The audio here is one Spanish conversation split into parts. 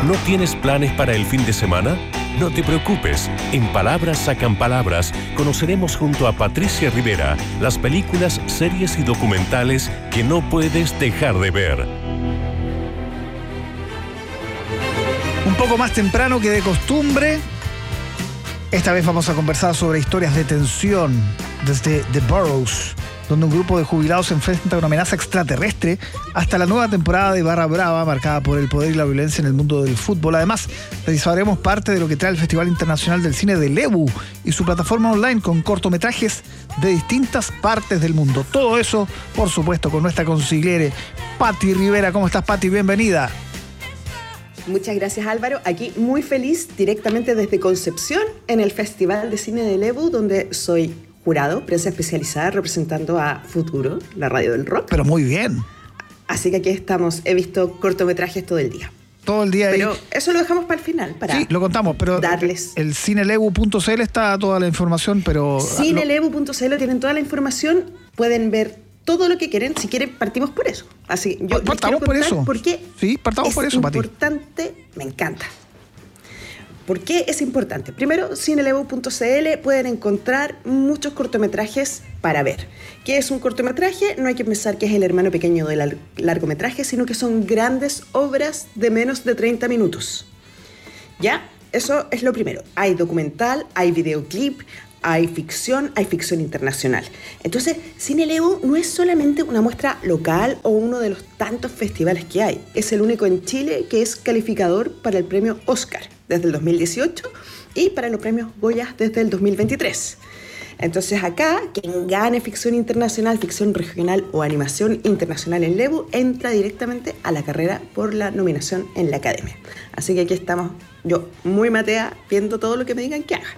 ¿No tienes planes para el fin de semana? No te preocupes, en Palabras Sacan Palabras conoceremos junto a Patricia Rivera las películas, series y documentales que no puedes dejar de ver. Un poco más temprano que de costumbre, esta vez vamos a conversar sobre historias de tensión desde The Burrows, donde un grupo de jubilados se enfrenta a una amenaza extraterrestre hasta la nueva temporada de Barra Brava, marcada por el poder y la violencia en el mundo del fútbol. Además, revisaremos parte de lo que trae el Festival Internacional del Cine de Lebu y su plataforma online con cortometrajes de distintas partes del mundo. Todo eso, por supuesto, con nuestra consigliere Pati Rivera. ¿Cómo estás, Pati? Bienvenida. Muchas gracias, Álvaro. Aquí muy feliz, directamente desde Concepción, en el Festival de Cine de Lebu, donde soy jurado, prensa especializada, representando a Futuro, la radio del rock. Pero muy bien. Así que aquí estamos. He visto cortometrajes todo el día. Todo el día. Pero eso lo dejamos para el final, para sí, lo contamos, pero darles. El cinelebu.cl está toda la información, pero... Cinelebu.cl tienen toda la información, pueden ver todo lo que quieren. Si quieren, partimos por eso. Así que yo partamos por eso. Porque sí, partamos por eso, Pati. Es importante, me encanta. ¿Por qué es importante? Primero, cinelebu.cl pueden encontrar muchos cortometrajes para ver. ¿Qué es un cortometraje? No hay que pensar que es el hermano pequeño del largometraje, sino que son grandes obras de menos de 30 minutos. ¿Ya? Eso es lo primero. Hay documental, hay videoclip, hay ficción internacional. Entonces, Cinelebu no es solamente una muestra local o uno de los tantos festivales que hay. Es el único en Chile que es calificador para el premio Oscar desde el 2018 y para los premios Goya desde el 2023. Entonces acá, quien gane ficción internacional, ficción regional o animación internacional en Lebu, entra directamente a la carrera por la nominación en la Academia. Así que aquí estamos, yo muy matea, viendo todo lo que me digan que haga.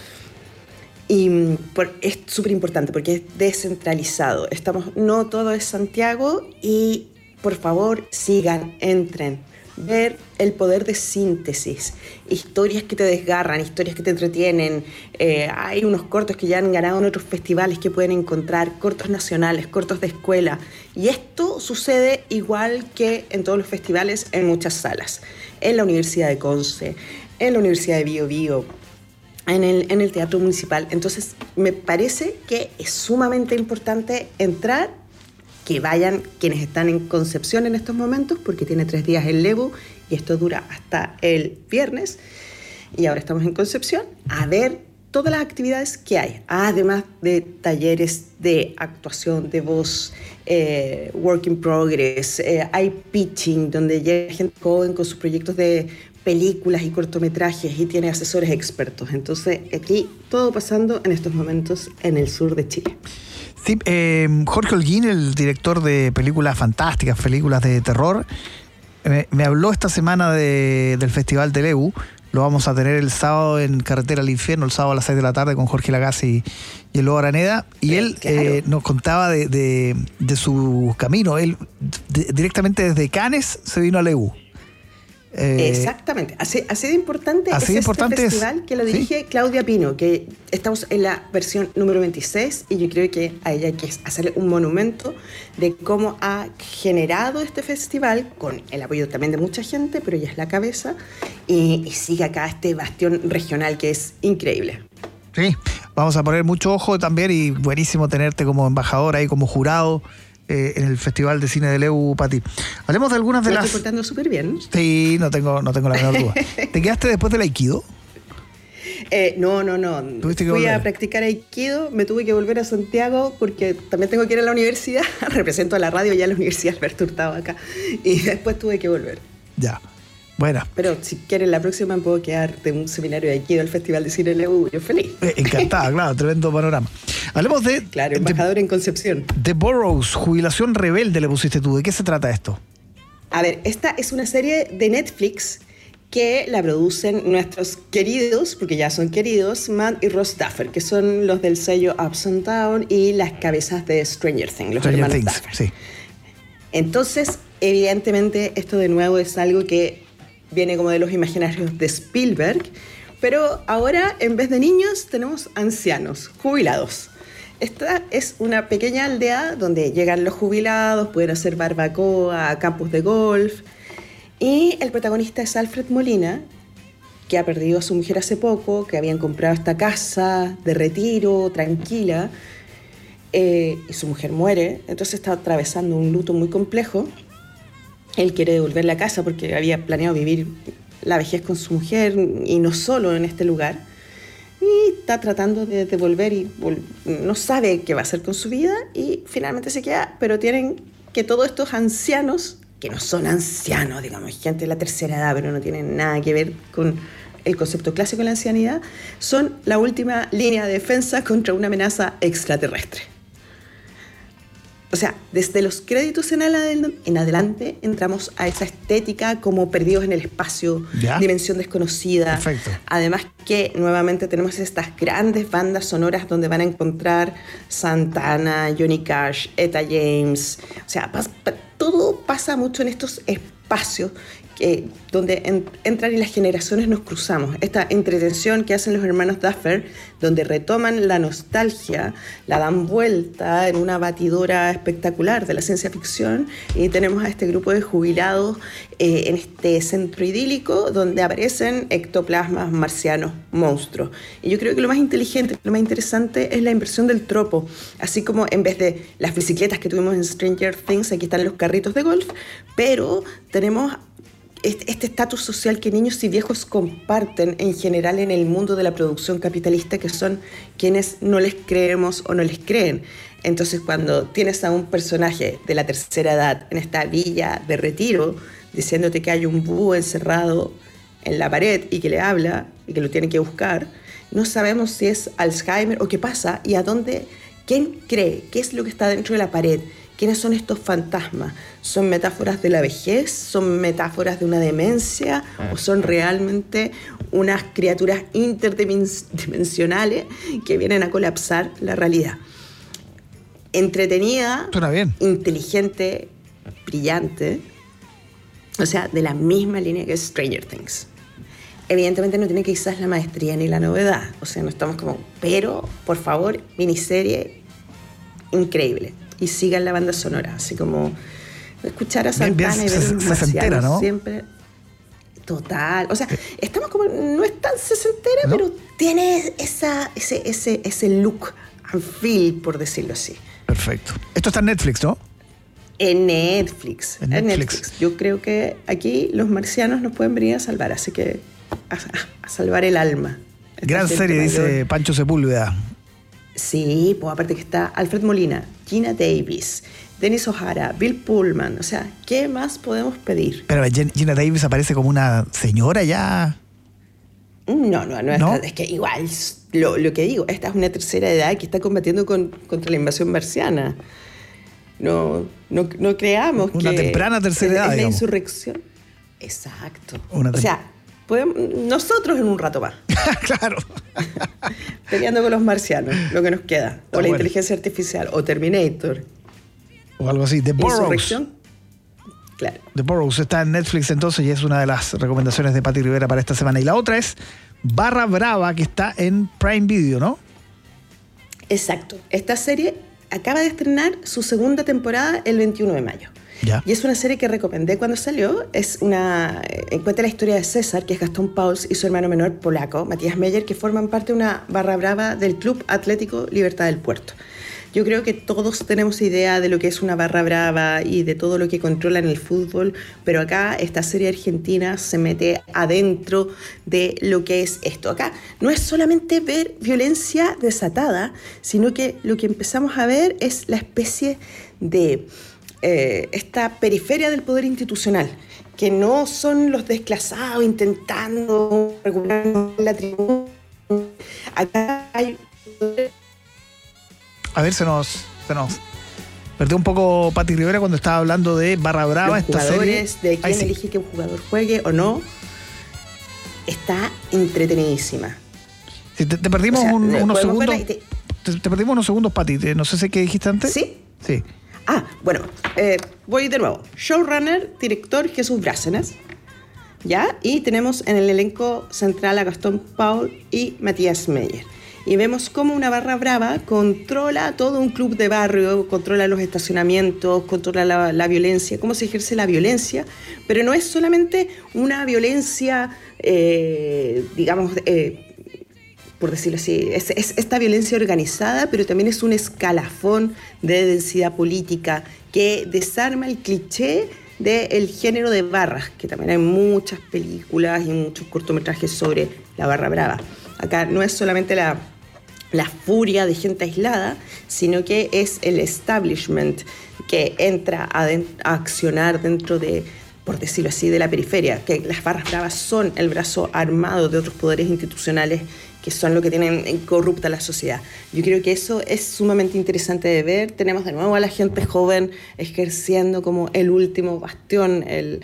Y es súper importante porque es descentralizado. No todo es Santiago y por favor sigan, entren. Ver el poder de síntesis, historias que te desgarran, historias que te entretienen. Hay unos cortos que ya han ganado en otros festivales que pueden encontrar, cortos nacionales, cortos de escuela. Y esto sucede igual que en todos los festivales en muchas salas. En la Universidad de Conce, en la Universidad de Bío Bío, en el Teatro Municipal. Entonces, me parece que es sumamente importante entrar, que vayan quienes están en Concepción en estos momentos, porque tiene 3 días el Lebu y esto dura hasta el viernes. Y ahora estamos en Concepción a ver todas las actividades que hay, además de talleres de actuación, de voz, work in progress, hay pitching, donde llega gente joven con sus proyectos de películas y cortometrajes y tiene asesores expertos. Entonces, aquí todo pasando en estos momentos en el sur de Chile. Sí, Jorge Holguín, el director de películas fantásticas, películas de terror, me habló esta semana del Festival de Lebu. Lo vamos a tener el sábado en Carretera al Infierno, el sábado a las 6 de la tarde con Jorge Lagasi y el Lobo Araneda. Y él nos contaba de su camino. Él directamente desde Cannes se vino a Lebu. Exactamente, así de importante es este festival que lo dirige Claudia Pino, que estamos en la versión número 26 y yo creo que a ella hay que hacerle un monumento de cómo ha generado este festival con el apoyo también de mucha gente, pero ella es la cabeza y sigue acá este bastión regional que es increíble. Sí, vamos a poner mucho ojo también y buenísimo tenerte como embajadora y como jurado en el Festival de Cine de Lebu, Pati. Hablemos de algunas de las... Estoy portando súper bien. Sí, no tengo la menor duda. ¿Te quedaste después del Aikido? No. Fui a practicar Aikido, me tuve que volver a Santiago porque también tengo que ir a la universidad. Represento a la radio ya en la Universidad Alberto Hurtado acá. Y después tuve que volver. Ya. Bueno. Pero si quieren, la próxima me puedo quedar de un seminario de Aikido al Festival de Cine de Lebu. Yo feliz. Encantada, claro, tremendo panorama. Hablemos de... Claro, embajador en Concepción. The Burrows, Jubilación Rebelde le pusiste tú. ¿De qué se trata esto? A ver, esta es una serie de Netflix que la producen nuestros queridos, porque ya son queridos, Matt y Ross Duffer, que son los del sello Ups and Down y las cabezas de Stranger Things, los hermanos Duffer. Sí. Entonces, evidentemente, esto de nuevo es algo que viene como de los imaginarios de Spielberg, pero ahora en vez de niños tenemos ancianos, jubilados. Esta es una pequeña aldea donde llegan los jubilados, pueden hacer barbacoa, campos de golf Y el protagonista es Alfred Molina, que ha perdido a su mujer hace poco, que habían comprado esta casa de retiro, tranquila, y su mujer muere, entonces está atravesando un luto muy complejo. Él quiere devolver la casa porque había planeado vivir la vejez con su mujer y no solo en este lugar. Y está tratando de devolver y no sabe qué va a hacer con su vida y finalmente se queda, pero tienen que todos estos ancianos, que no son ancianos, digamos, gente de la tercera edad, pero no tienen nada que ver con el concepto clásico de la ancianidad, son la última línea de defensa contra una amenaza extraterrestre. O sea, desde los créditos en adelante entramos a esa estética como perdidos en el espacio, ¿ya? Dimensión desconocida. Perfecto. Además que nuevamente tenemos estas grandes bandas sonoras donde van a encontrar Santana, Johnny Cash, Etta James. O sea, todo pasa mucho en estos espacios donde entran y las generaciones nos cruzamos. Esta entretención que hacen los hermanos Duffer, donde retoman la nostalgia, la dan vuelta en una batidora espectacular de la ciencia ficción, y tenemos a este grupo de jubilados en este centro idílico donde aparecen ectoplasmas, marcianos, monstruos. Y yo creo que lo más inteligente, lo más interesante es la inversión del tropo. Así como en vez de las bicicletas que tuvimos en Stranger Things, aquí están los carritos de golf, pero tenemos este estatus social que niños y viejos comparten en general en el mundo de la producción capitalista, que son quienes no les creemos o no les creen. Entonces, cuando tienes a un personaje de la tercera edad en esta villa de retiro diciéndote que hay un búho encerrado en la pared y que le habla y que lo tiene que buscar, no sabemos si es Alzheimer o qué pasa y a dónde, quién cree, qué es lo que está dentro de la pared. ¿Quiénes son estos fantasmas? ¿Son metáforas de la vejez? ¿Son metáforas de una demencia? ¿O son realmente unas criaturas interdimensionales que vienen a colapsar la realidad? Entretenida, suena bien, inteligente, brillante, o sea, de la misma línea que Stranger Things. Evidentemente no tiene quizás la maestría ni la novedad, o sea, no estamos como, pero por favor, miniserie increíble. Y sigan la banda sonora, así como escuchar a Santana y ver los marcianos, ¿no? Siempre. Total. O sea, estamos como, no es tan sesentera, ¿no? Pero tiene ese look and feel, por decirlo así. Perfecto. Esto está en Netflix, ¿no? En Netflix. En Netflix. Yo creo que aquí los marcianos nos pueden venir a salvar, así que a salvar el alma. Gran serie, dice Pancho Sepúlveda. Sí, pues aparte que está Alfred Molina, Gina Davis, Dennis O'Hara, Bill Pullman, o sea, ¿qué más podemos pedir? Pero Gina Davis aparece como una señora ya. No, es que igual, lo que digo, esta es una tercera edad que está combatiendo contra la invasión marciana. No creamos una que... Una temprana tercera edad, es la digamos. Insurrección. Exacto. O sea, nosotros en un rato más. Claro. Peleando con los marcianos, lo que nos queda. O la inteligencia artificial, o Terminator. O algo así. The Burrows. Insurrección. Claro. The Burrows está en Netflix entonces y es una de las recomendaciones de Pati Rivera para esta semana. Y la otra es Barra Brava, que está en Prime Video, ¿no? Exacto. Esta serie acaba de estrenar su segunda temporada el 21 de mayo. Ya. Y es una serie que recomendé cuando salió. Cuenta la historia de César, que es Gastón Pauls, y su hermano menor polaco, Matías Meyer, que forman parte de una barra brava del Club Atlético Libertad del Puerto. Yo creo que todos tenemos idea de lo que es una barra brava y de todo lo que controla en el fútbol, pero acá esta serie argentina se mete adentro de lo que es esto. Acá no es solamente ver violencia desatada, sino que lo que empezamos a ver es la especie de esta periferia del poder institucional, que no son los desclasados intentando regular la tribuna. Acá hay... A ver, se nos perdió un poco Pati Rivera cuando estaba hablando de Barra Brava, los esta serie. De quién elige que un jugador juegue o no. Está entretenidísima. Sí, te perdimos unos segundos. Te perdimos unos segundos, Pati. No sé si qué dijiste antes. ¿Sí? Sí. Bueno, voy de nuevo. Showrunner, director Jesús Brácenas. ¿Ya? Y tenemos en el elenco central a Gastón Paul y Matías Meyer. y vemos cómo una barra brava controla todo un club de barrio, controla los estacionamientos, controla la violencia, cómo se ejerce la violencia, pero no es solamente una violencia, digamos, por decirlo así, es esta violencia organizada, pero también es un escalafón de densidad política que desarma el cliché del género de barras, que también hay muchas películas y muchos cortometrajes sobre la barra brava. Acá no es solamente la furia de gente aislada, sino que es el establishment que entra a accionar dentro de, por decirlo así, de la periferia, que las barras bravas son el brazo armado de otros poderes institucionales que son lo que tienen corrupta la sociedad. Yo creo que eso es sumamente interesante de ver. Tenemos de nuevo a la gente joven ejerciendo como el último bastión,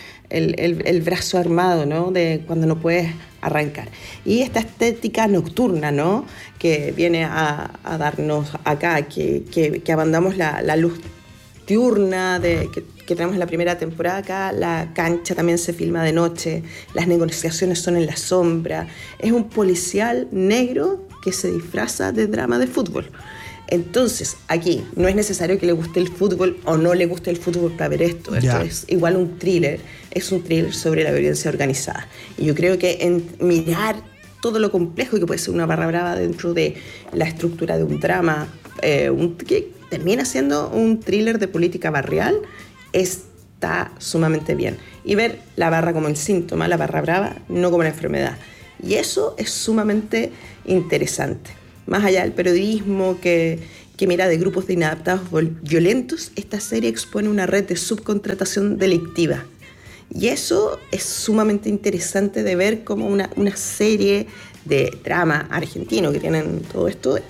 el brazo armado, ¿no? De cuando no puedes arrancar. Y esta estética nocturna, ¿no? Que viene a darnos acá, que abandonamos la luz diurna que tenemos en la primera temporada. Acá la cancha también se filma de noche, las negociaciones son en la sombra, es un policial negro que se disfraza de drama de fútbol. Entonces aquí no es necesario que le guste el fútbol o no le guste el fútbol para ver esto es igual un thriller, es un thriller sobre la violencia organizada, y yo creo que en mirar todo lo complejo que puede ser una barra brava dentro de la estructura de un drama, que termina siendo un thriller de política barrial, está sumamente bien. Y ver la barra como el síntoma, la barra brava, no como la enfermedad. Y eso es sumamente interesante. Más allá del periodismo que mira de grupos de inadaptados violentos, esta serie expone una red de subcontratación delictiva. Y eso es sumamente interesante de ver como una serie de drama argentino que tienen todo esto